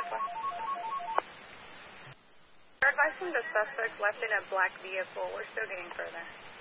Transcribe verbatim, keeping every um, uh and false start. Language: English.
Northwest. We're advising the suspect left in a black vehicle. We're still getting further.